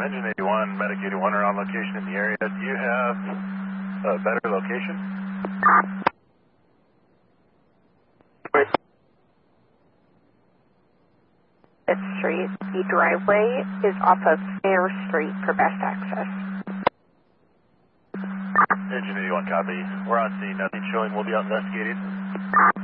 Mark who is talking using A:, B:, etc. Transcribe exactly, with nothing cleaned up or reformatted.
A: Engine eighty-one, Medic eighty-one are on location in the area. Do you have a better location?
B: This street, the driveway is off of Fair Street for best access.
A: Engine eighty-one, copy. We're on scene, nothing showing. We'll be out investigating.